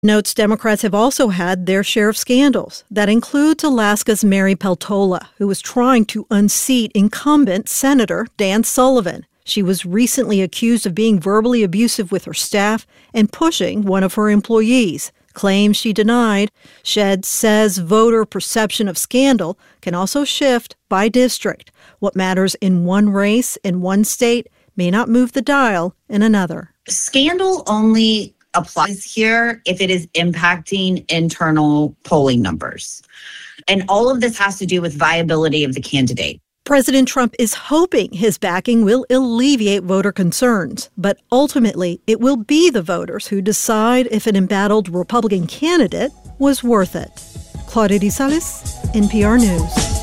Notes Democrats have also had their share of scandals. That includes Alaska's Mary Peltola, who was trying to unseat incumbent Senator Dan Sullivan. She was recently accused of being verbally abusive with her staff and pushing one of her employees. Claims she denied. Shedd says voter perception of scandal can also shift by district. What matters in one race in one state may not move the dial in another. Scandal only applies here if it is impacting internal polling numbers. And all of this has to do with viability of the candidate. President Trump is hoping his backing will alleviate voter concerns, but ultimately it will be the voters who decide if an embattled Republican candidate was worth it. Claudia Di Salis, NPR News.